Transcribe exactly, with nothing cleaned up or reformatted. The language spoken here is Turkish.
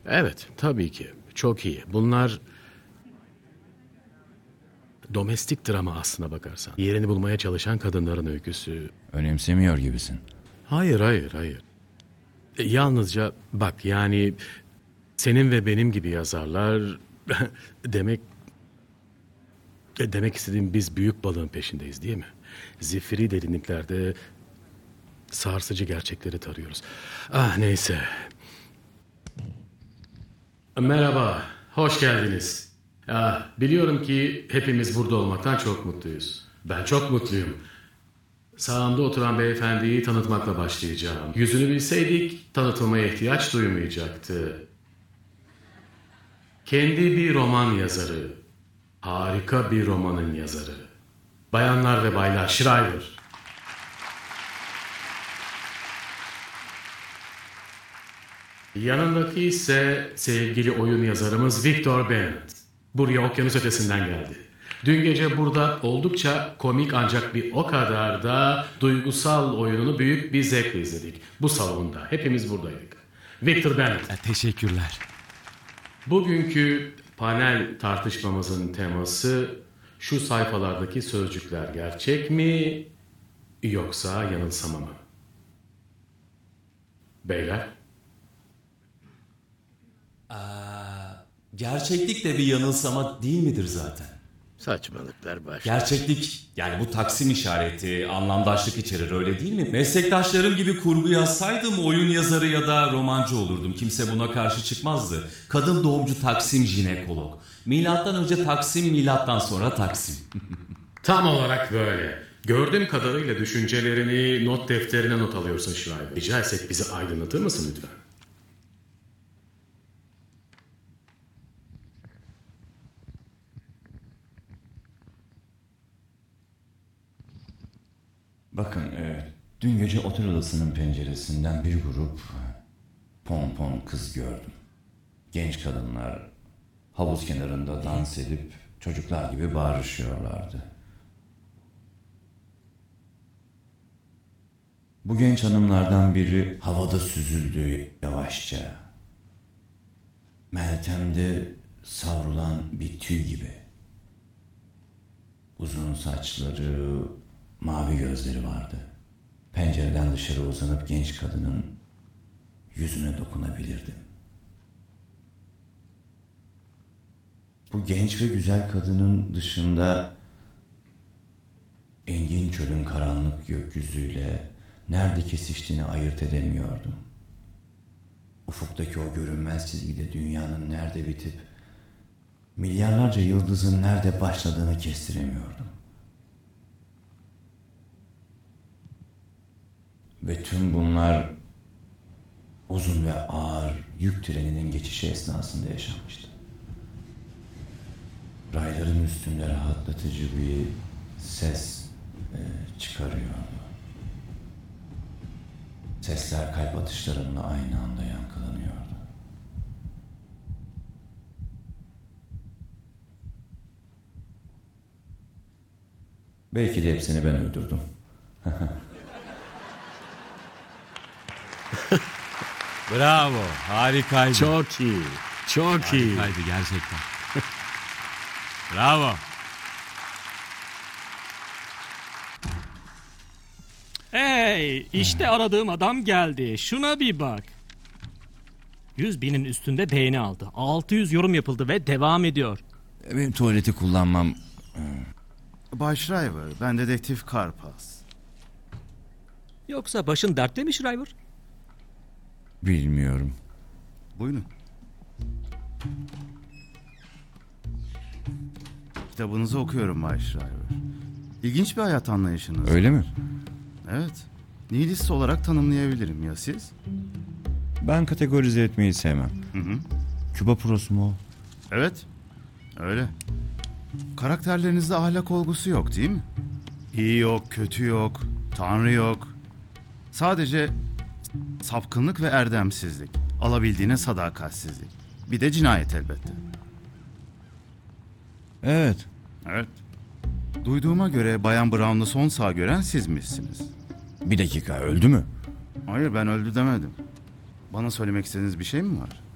Evet, tabii ki. Çok iyi. Bunlar domestik drama aslına bakarsan. Yerini bulmaya çalışan kadınların öyküsü. Önemsemiyor gibisin. Hayır, hayır, hayır. E, Yalnızca bak yani senin ve benim gibi yazarlar demek e, demek istediğim biz büyük balığın peşindeyiz değil mi? Zifiri derinliklerde sarsıcı gerçekleri tarıyoruz. Ah neyse. Merhaba, hoş geldiniz. Ah, biliyorum ki hepimiz burada olmaktan çok mutluyuz. Ben çok mutluyum. Sağımda oturan beyefendiyi tanıtmakla başlayacağım. Yüzünü bilseydik tanıtılmaya ihtiyaç duymayacaktı. Kendi bir roman yazarı. Harika bir romanın yazarı. Bayanlar ve baylar, Schreiber. Yanındaki ise sevgili oyun yazarımız Victor Bennett. Buraya okyanus ötesinden geldi. Dün gece burada oldukça komik ancak bir o kadar da duygusal oyununu büyük bir zevkle izledik. Bu salonda. Hepimiz buradaydık. Victor Bennett. E, Teşekkürler. Bugünkü panel tartışmamızın teması şu sayfalardaki sözcükler gerçek mi yoksa yanılsama mı? Beyler? Gerçeklik de bir yanılsama değil midir zaten? Saçmalıklar baş. Gerçeklik yani bu taksim işareti, anlamdaşlık içerir öyle değil mi? Meslektaşlarım gibi kurgu yazsaydım oyun yazarı ya da romancı olurdum. Kimse buna karşı çıkmazdı. Kadın doğumcu Taksim jinekolog. Milattan önce Taksim, milattan sonra Taksim. Tam olarak böyle. Gördüğüm kadarıyla düşüncelerini not defterine not alıyorsun Schreiber. Rica etsek bizi aydınlatır mısın lütfen? Bakın, e, dün gece otel odasının penceresinden bir grup pompon kız gördüm. Genç kadınlar havuz kenarında dans edip çocuklar gibi bağırışıyorlardı. Bu genç hanımlardan biri havada süzüldü yavaşça. Meltem'de savrulan bir tüy gibi. Uzun saçları, mavi gözleri vardı. Pencereden dışarı uzanıp genç kadının yüzüne dokunabilirdim. Bu genç ve güzel kadının dışında engin çölün karanlık gökyüzüyle nerede kesiştiğini ayırt edemiyordum. Ufuktaki o görünmez çizgide dünyanın nerede bitip milyarlarca yıldızın nerede başladığını kestiremiyordum. Ve tüm bunlar uzun ve ağır yük treninin geçişi esnasında yaşanmıştı. Rayların üstünde rahatlatıcı bir ses e, çıkarıyordu. Sesler kalp atışlarımla aynı anda yankılanıyordu. Belki de hepsini ben öldürdüm. Bravo, harikaydı. Çok iyi. Çok iyi. Harikaydı gerçekten. Bravo. Hey, işte aradığım adam geldi. Şuna bir bak. yüz binin üstünde beğeni aldı. altı yüz yorum yapıldı ve devam ediyor. Benim tuvaleti kullanmam... Bay Schreiber, ben dedektif Karpas. Yoksa başın dertte mi Schreiber? Bilmiyorum. Buyurun. Kitabınızı okuyorum Bay Schreiber. İlginç bir hayat anlayışınız. Öyle mi? Evet. Nihilist olarak tanımlayabilirim ya siz? Ben kategorize etmeyi sevmem. Hı hı. Küba prosu mu o? Evet. Öyle. Karakterlerinizde ahlak olgusu yok değil mi? İyi yok, kötü yok, tanrı yok. Sadece sapkınlık ve erdemsizlik. Alabildiğine sadakatsizlik. Bir de cinayet elbette. Evet. Evet. Duyduğuma göre Bayan Brown'u son sağ gören sizmişsiniz. Bir dakika, öldü mü? Hayır, ben öldü demedim. Bana söylemek istediğiniz bir şey mi var?